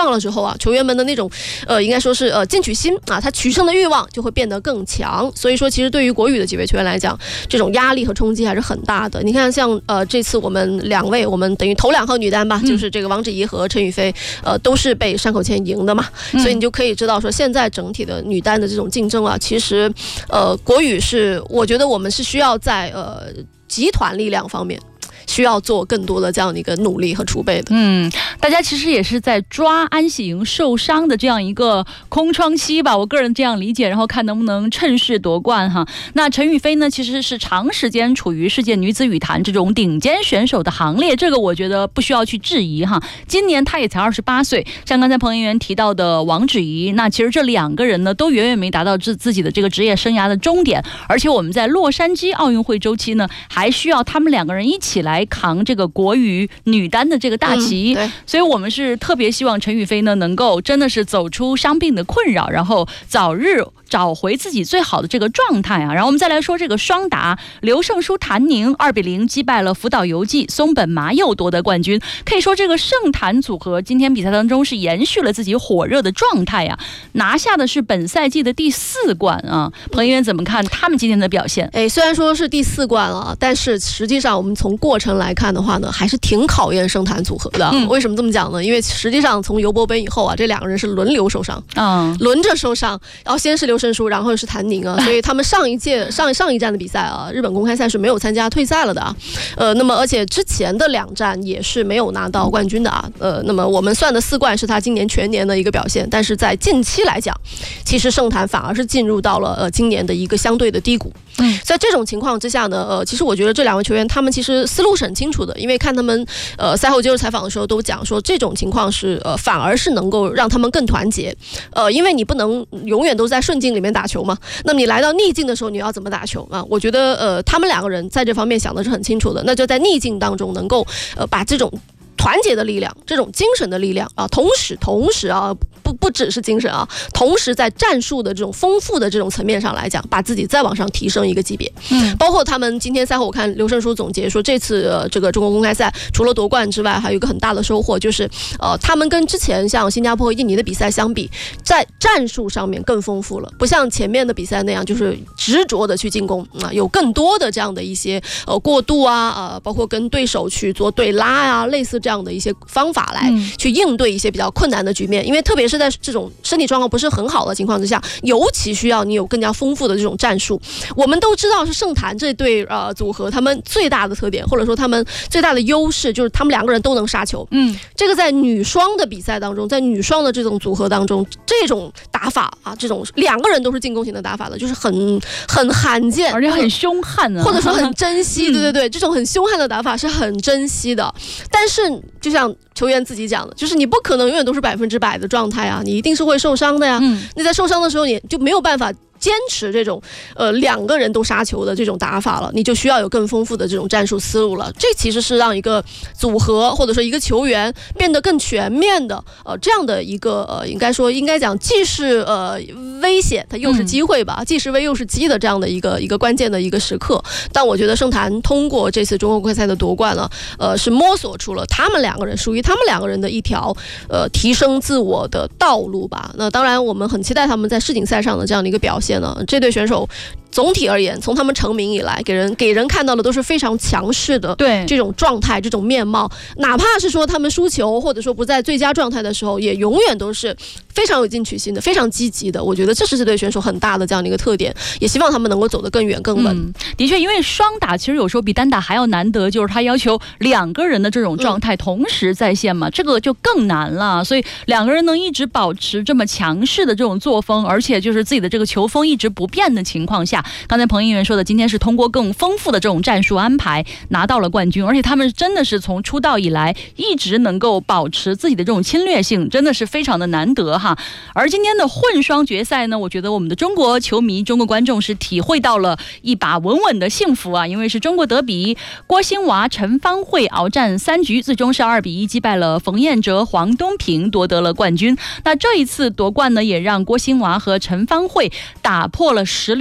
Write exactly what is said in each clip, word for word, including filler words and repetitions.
上了之后啊，球员们的那种呃，应该说是呃进取心啊，他取胜的欲望就会变得更强。所以说，其实对于国羽的几位球员来讲，这种压力和冲击还是很大的。你看，像呃这次我们两位，我们等于头两号女单吧，嗯、就是这个王芷怡和陈雨菲，呃，都是被山口茜赢的嘛，嗯、所以你就可以知道说，现在整体的女单的这种竞争啊，其实呃国羽是，我觉得我们是需要在呃集团力量方面。需要做更多的这样的一个努力和储备的。 嗯，大家其实也是在抓安喜莹受伤的这样一个空窗期吧，我个人这样理解，然后看能不能趁势夺冠哈。那陈雨菲呢，其实是长时间处于世界女子羽坛这种顶尖选手的行列，这个我觉得不需要去质疑哈。今年她也才二十八岁，像刚才彭媛媛提到的王芷怡，那其实这两个人呢都远远没达到自自己的这个职业生涯的终点，而且我们在洛杉矶奥运会周期呢，还需要他们两个人一起来扛这个国羽女单的这个大旗、嗯、所以我们是特别希望陈雨菲呢能够真的是走出伤病的困扰，然后早日找回自己最好的这个状态啊。然后我们再来说这个双打，刘胜书谭宁二比零击败了福岛由纪，松本麻佑夺得冠军。可以说这个胜谭组合今天比赛当中是延续了自己火热的状态啊，拿下的是本赛季的第四冠啊。彭媛媛怎么看他们今天的表现？ 哎，虽然说是第四冠了，但是实际上我们从过程来看的话呢，还是挺考验胜谭组合的、嗯、为什么这么讲呢？因为实际上从尤伯杯以后啊，这两个人是轮流受伤、嗯、轮着受伤，然后先是刘胜书，然后是谭宁啊，所以他们上一届上上一站的比赛啊，日本公开赛是没有参加，退赛了的啊。呃，那么而且之前的两站也是没有拿到冠军的啊。呃，那么我们算的四冠是他今年全年的一个表现，但是在近期来讲，其实胜谭反而是进入到了呃今年的一个相对的低谷。嗯，在这种情况之下呢，呃，其实我觉得这两位球员他们其实思路是很清楚的，因为看他们呃赛后接受采访的时候都讲说，这种情况是呃反而是能够让他们更团结。呃，因为你不能永远都在顺境里面打球嘛，那么你来到逆境的时候，你要怎么打球啊？我觉得呃他们两个人在这方面想的是很清楚的，那就在逆境当中能够呃把这种团结的力量，这种精神的力量啊，同时同时啊，不不只是精神啊，同时在战术的这种丰富的这种层面上来讲，把自己再往上提升一个级别。嗯，包括他们今天赛后，我看刘胜书总结说，这次、呃、这个中国公开赛除了夺冠之外，还有一个很大的收获，就是呃，他们跟之前像新加坡和印尼的比赛相比，在战术上面更丰富了，不像前面的比赛那样就是执着的去进攻啊、呃，有更多的这样的一些呃过渡啊，呃，包括跟对手去做对拉呀、啊，类似这样。这样的一些方法来去应对一些比较困难的局面，因为特别是在这种身体状况不是很好的情况之下，尤其需要你有更加丰富的这种战术。我们都知道是胜谭这对呃组合，他们最大的特点或者说他们最大的优势就是他们两个人都能杀球。嗯，这个在女双的比赛当中，在女双的这种组合当中，这种打法啊，这种两个人都是进攻型的打法的，就是很很罕见， 而且很凶悍啊， 或者说很珍惜。对对对，这种很凶悍的打法是很珍惜的，但是。就像球员自己讲的，就是你不可能永远都是百分之百的状态啊，你一定是会受伤的呀。嗯，你在受伤的时候，你就没有办法坚持这种呃两个人都杀球的这种打法了，你就需要有更丰富的这种战术思路了。这其实是让一个组合或者说一个球员变得更全面的呃这样的一个呃应该说应该讲既是呃危险，它又是机会吧，嗯、既是危又是机的这样的一个一个关键的一个时刻。但我觉得胜谭通过这次中国公开赛的夺冠了，呃是摸索出了他们两个人属于他们两个人的一条呃提升自我的道路吧。那当然我们很期待他们在世锦赛上的这样的一个表现。这对选手总体而言，从他们成名以来，给人给人看到的都是非常强势的对这种状态、这种面貌。哪怕是说他们输球，或者说不在最佳状态的时候，也永远都是非常有进取心的、非常积极的。我觉得这是这对选手很大的这样的一个特点，也希望他们能够走得更远、更稳。嗯、 的确，因为双打其实有时候比单打还要难得，就是他要求两个人的这种状态同时在线嘛，嗯、这个就更难了。所以两个人能一直保持这么强势的这种作风，而且就是自己的这个球风一直不变的情况下。刚才彭议员说的，今天是通过更丰富的这种战术安排拿到了冠军，而且他们真的是从出道以来一直能够保持自己的这种侵略性，真的是非常的难得哈。而今天的混双决赛呢，我觉得我们的中国球迷、中国观众是体会到了一把稳稳的幸福啊，因为是中国德比，郭欣娃、陈芳慧鏖战三局，最终是二比一击败了冯彦哲、黄东萍，夺得了冠军。那这一次夺冠呢，也让郭欣娃和陈芳慧打破了十六个月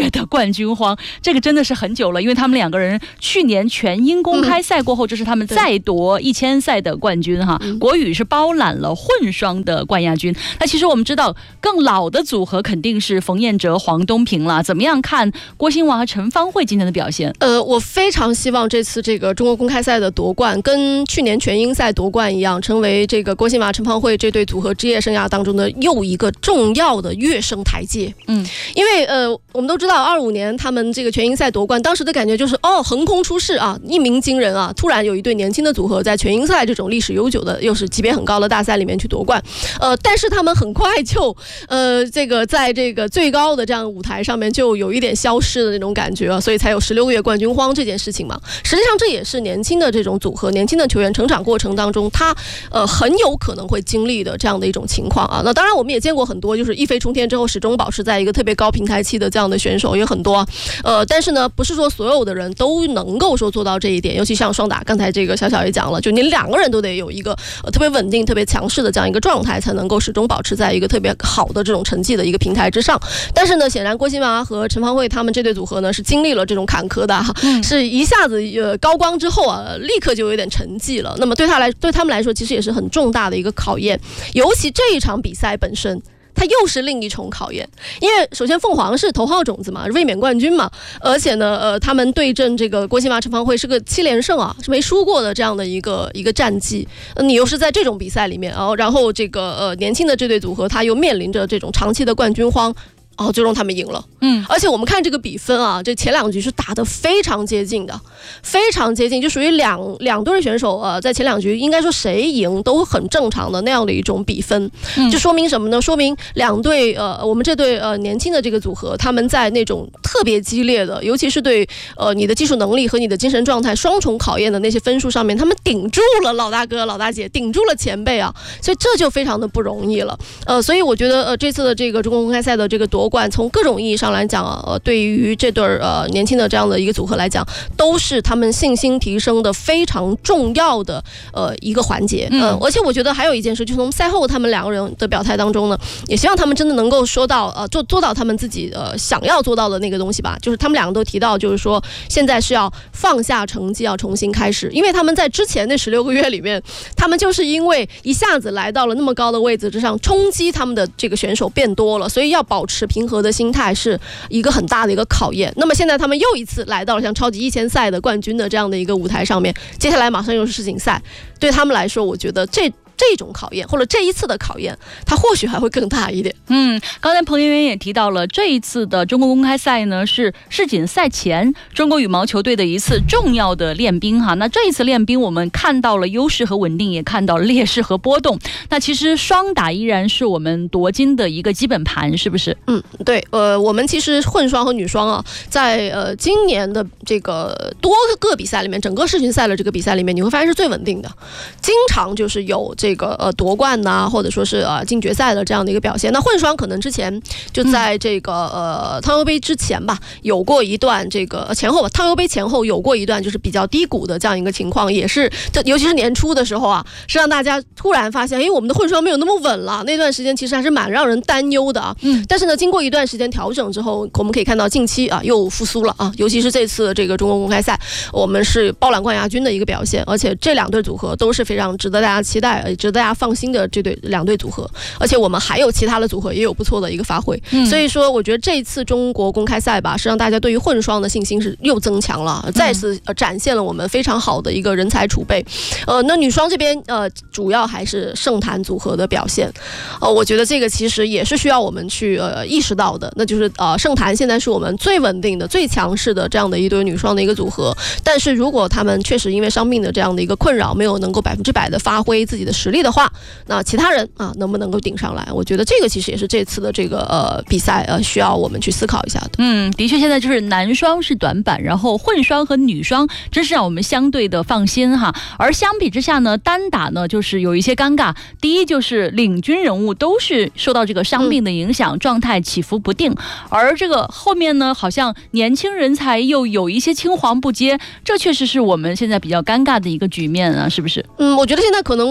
月的冠军荒，这个真的是很久了，因为他们两个人去年全英公开赛过后，这是他们再夺一千赛的冠军哈。国羽是包揽了混双的冠亚军。那其实我们知道，更老的组合肯定是冯彦哲、黄东萍了。怎么样看郭婞娃和陈芳慧今天的表现？ 呃，我非常希望这次这个中国公开赛的夺冠，跟去年全英赛夺冠一样，成为这个郭婞娃、陈芳慧这对组合职业生涯当中的又一个重要的跃升台阶。嗯，因为呃，我们都知道，二五年他们这个全英赛夺冠，当时的感觉就是哦，横空出世啊，一鸣惊人啊！突然有一对年轻的组合在全英赛这种历史悠久的，又是级别很高的大赛里面去夺冠。呃，但是他们很快就呃，这个在这个最高的这样舞台上面就有一点消失的那种感觉啊，所以才有十六个月冠军荒这件事情嘛。实际上这也是年轻的这种组合、年轻的球员成长过程当中，他呃很有可能会经历的这样的一种情况啊。那当然我们也见过很多，就是一飞冲天之后始终保持在一个特别高平台期的这样的选手也很多，呃，但是呢，不是说所有的人都能够说做到这一点，尤其像双打，刚才这个小小也讲了，就你两个人都得有一个、呃、特别稳定、特别强势的这样一个状态，才能够始终保持在一个特别好的这种成绩的一个平台之上。但是呢，显然郭婞娃和陈芳慧他们这对组合呢是经历了这种坎坷的、啊嗯、是一下子呃高光之后啊，立刻就有点沉寂了。那么对他来对他们来说，其实也是很重大的一个考验，尤其这一场比赛本身。它又是另一重考验，因为首先凤凰是头号种子嘛，卫冕冠军嘛，而且呢，呃，他们对阵这个郭婞娃、陈芳慧是个七连胜啊，是没输过的这样的一个一个战绩。呃、你又是在这种比赛里面啊，然后这个呃年轻的这对组合，他又面临着这种长期的冠军荒。哦，最终他们赢了，嗯，而且我们看这个比分啊，这前两局是打得非常接近的，非常接近，就属于两两对选手呃，在前两局应该说谁赢都很正常的那样的一种比分，嗯、就说明什么呢？说明两对呃，我们这对呃年轻的这个组合，他们在那种特别激烈的，尤其是对呃你的技术能力和你的精神状态双重考验的那些分数上面，他们顶住了老大哥、老大姐，顶住了前辈啊，所以这就非常的不容易了。呃，所以我觉得呃这次的这个中国公开赛的这个夺。夺冠从各种意义上来讲啊，呃，对于这对呃年轻的这样的一个组合来讲，都是他们信心提升的非常重要的呃一个环节。嗯、呃，而且我觉得还有一件事，就是从赛后他们两个人的表态当中呢，也希望他们真的能够说到呃做做到他们自己呃想要做到的那个东西吧。就是他们两个都提到，就是说现在是要放下成绩，要重新开始，因为他们在之前那十六个月里面，他们就是因为一下子来到了那么高的位置之上，冲击他们的这个选手变多了，所以要保持平和的心态是一个很大的一个考验。那么现在他们又一次来到了像超级一千赛的冠军的这样的一个舞台上面，接下来马上又是世锦赛，对他们来说，我觉得这这种考验或者这一次的考验，它或许还会更大一点。 嗯，刚才彭媛媛也提到了，这一次的中国公开赛呢是世锦赛前中国羽毛球队的一次重要的练兵哈。那这一次练兵，我们看到了优势和稳定，也看到了劣势和波动。那其实双打依然是我们夺金的一个基本盘，是不是？ 嗯，对，呃，我们其实混双和女双啊，在呃今年的这个多个比赛里面，整个世锦赛的这个比赛里面，你会发现是最稳定的，经常就是有这个呃夺冠呐、啊，或者说是呃进决赛的这样的一个表现。那混双可能之前就在这个、嗯、呃汤尤杯之前吧，有过一段这个前后吧，汤尤杯前后有过一段就是比较低谷的这样一个情况，也是这尤其是年初的时候啊，是让大家突然发现，哎，我们的混双没有那么稳了。那段时间其实还是蛮让人担忧的啊。嗯，但是呢，经过一段时间调整之后，我们可以看到近期啊又复苏了啊，尤其是这次这个中国公开赛，我们是包揽冠亚军的一个表现，而且这两对组合都是非常值得大家期待、值得大家放心的这对两对组合，而且我们还有其他的组合也有不错的一个发挥。嗯，所以说我觉得这一次中国公开赛吧，是让大家对于混双的信心是又增强了，再次、呃、展现了我们非常好的一个人才储备。呃，那女双这边呃主要还是圣坛组合的表现，呃，我觉得这个其实也是需要我们去呃意识到的，那就是呃圣坛现在是我们最稳定的、最强势的这样的一对女双的一个组合，但是如果他们确实因为伤病的这样的一个困扰，没有能够百分之百的发挥自己的实力的话，那其他人啊能不能够顶上来？我觉得这个其实也是这次的这个呃比赛呃需要我们去思考一下的。 嗯，的确，现在就是男双是短板，然后混双和女双真是让我们相对的放心哈。而相比之下呢，单打呢就是有一些尴尬。第一就是领军人物都是受到这个伤病的影响，嗯、状态起伏不定，而这个后面呢，好像年轻人才又有一些青黄不接，这确实是我们现在比较尴尬的一个局面啊，是不是？ 嗯，我觉得现在可能、呃、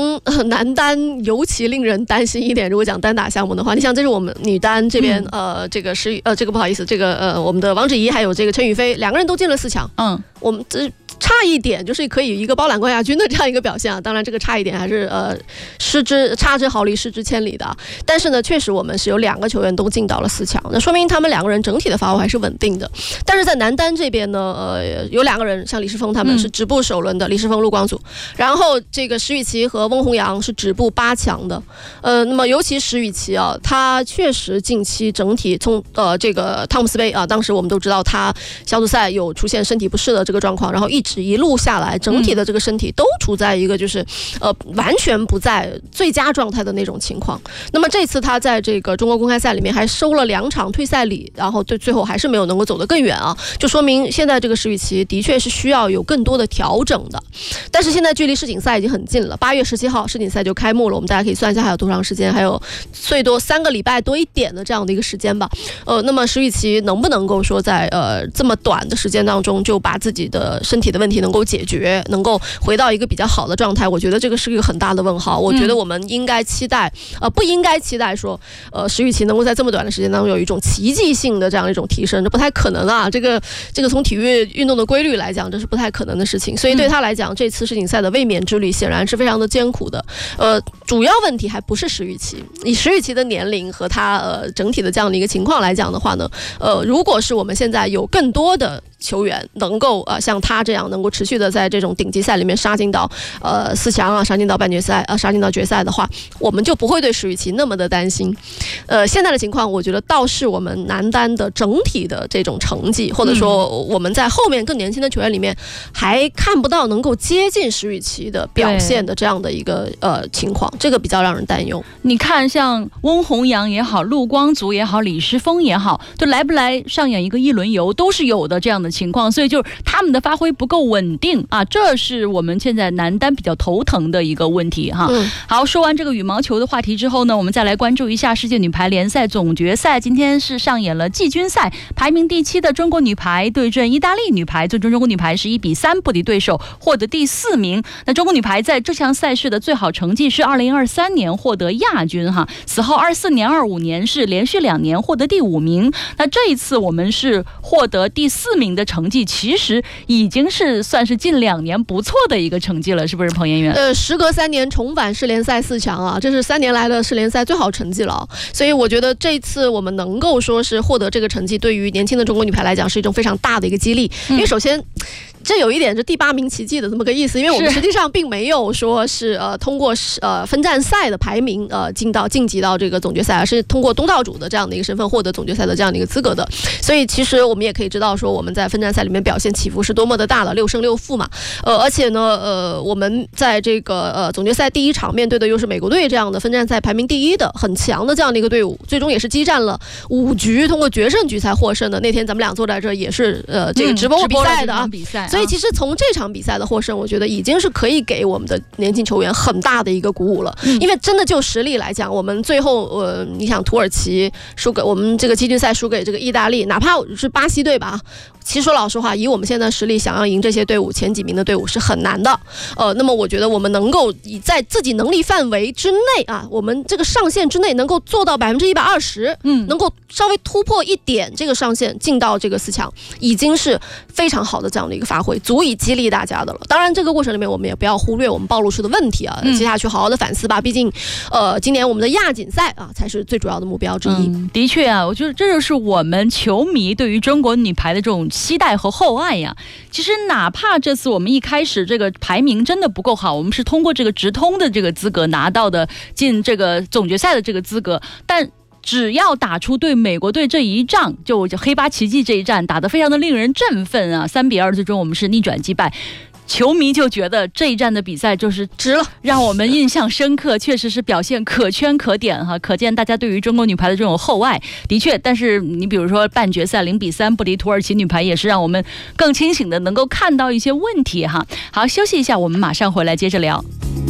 呃，男单尤其令人担心一点。如果讲单打项目的话，你想，这是我们女单这边，嗯、呃，这个是呃，这个不好意思，这个呃，我们的王芷怡还有这个陈雨菲两个人都进了四强。嗯，我们这。差一点就是可以一个包揽冠亚军的这样一个表现啊，当然这个差一点还是呃失之差之毫厘失之千里的，但是呢，确实我们是有两个球员都进到了四强，那说明他们两个人整体的发挥还是稳定的。但是在男单这边呢，呃，有两个人像李诗峰他们是止步首轮的，嗯、李诗峰、陆光祖，然后这个石宇奇和翁宏阳是止步八强的，呃，那么尤其石宇奇啊，他确实近期整体从呃这个汤姆斯杯啊，当时我们都知道他小组赛有出现身体不适的这个状况，然后一直一路下来，整体的这个身体都处在一个就是，呃，完全不在最佳状态的那种情况。那么这次他在这个中国公开赛里面还收了两场退赛礼，然后最最后还是没有能够走得更远啊，就说明现在这个石宇奇的确是需要有更多的调整的。但是现在距离世锦赛已经很近了，八月十七号世锦赛就开幕了，我们大家可以算一下还有多长时间，还有最多三个礼拜多一点的这样的一个时间吧。呃，那么石宇奇能不能够说在呃这么短的时间当中就把自己的身体的问题能够解决，能够回到一个比较好的状态，我觉得这个是一个很大的问号。我觉得我们应该期待，呃，不应该期待说，呃，石宇奇能够在这么短的时间当中有一种奇迹性的这样一种提升，这不太可能啊。这个这个从体育运动的规律来讲，这是不太可能的事情。所以对他来讲，这次世锦赛的卫冕之旅显然是非常的艰苦的。呃，主要问题还不是石宇奇，以石宇奇的年龄和他呃整体的这样的一个情况来讲的话呢，呃，如果是我们现在有更多的球员能够呃像他这样能够持续的在这种顶级赛里面杀进到呃四强啊，杀进到半决赛啊，杀进到决赛的话，我们就不会对石宇奇那么的担心。呃，现在的情况，我觉得倒是我们男单的整体的这种成绩，或者说我们在后面更年轻的球员里面还看不到能够接近石宇奇的表现的这样的一个呃情况，这个比较让人担忧。 你看，像翁宏阳也好，陆光祖也好，李诗峰也好，就来不来上演一个一轮游都是有的这样的情况，所以就是他们的发挥不够稳定啊，这是我们现在男单比较头疼的一个问题哈。嗯、好，说完这个羽毛球的话题之后呢，我们再来关注一下世界女排联赛总决赛，今天是上演了季军赛，排名第七的中国女排对阵意大利女排，最终中国女排是一比三不敌对手，获得第四名。那中国女排在这项赛事的最好成绩是二零二三年获得亚军哈，此后二四年、二五年是连续两年获得第五名。那这一次我们是获得第四名的成绩，其实已经是算是近两年不错的一个成绩了，是不是彭妍媛？ 呃，时隔三年重返世联赛四强啊，这是三年来的世联赛最好成绩了。所以我觉得这次我们能够说是获得这个成绩，对于年轻的中国女排来讲是一种非常大的一个激励。因为首先，这有一点是第八名奇迹的这么个意思，因为我们实际上并没有说是呃通过呃分站赛的排名呃进到晋级到这个总决赛，而是通过东道主的这样的一个身份获得总决赛的这样的一个资格的。所以其实我们也可以知道说我们在分站赛里面表现起伏是多么的大了，六胜六负嘛。呃，而且呢，呃，我们在这个呃总决赛第一场面对的又是美国队这样的分站赛排名第一的很强的这样的一个队伍，最终也是激战了五局，通过决胜局才获胜的。那天咱们俩坐在这也是呃这个直播比赛的啊。嗯所以其实从这场比赛的获胜，我觉得已经是可以给我们的年轻球员很大的一个鼓舞了。嗯、因为真的就实力来讲，我们最后呃，你想土耳其输给我们这个季军赛输给这个意大利，哪怕是巴西队吧。其实说老实话，以我们现在实力，想要赢这些队伍前几名的队伍是很难的。呃，那么我觉得我们能够以在自己能力范围之内啊，我们这个上限之内能够做到百分之一百二十，嗯，能够稍微突破一点这个上限，进到这个四强，已经是非常好的这样的一个发挥，足以激励大家的了。当然，这个过程里面我们也不要忽略我们暴露出的问题啊，接下去好好的反思吧。毕竟，呃，今年我们的亚锦赛啊才是最主要的目标之一。 嗯、的确啊，我觉得这就是我们球迷对于中国女排的这种期待和厚爱呀。其实哪怕这次我们一开始这个排名真的不够好，我们是通过这个直通的这个资格拿到的进这个总决赛的这个资格，但只要打出对美国队这一仗，就黑八奇迹这一战打得非常的令人振奋啊，三比二最终我们是逆转击败。球迷就觉得这一战的比赛就是值了，让我们印象深刻，确实是表现可圈可点哈，可见大家对于中国女排的这种厚爱。的确，但是你比如说半决赛零比三不敌土耳其女排，也是让我们更清醒的能够看到一些问题哈。好，休息一下，我们马上回来接着聊。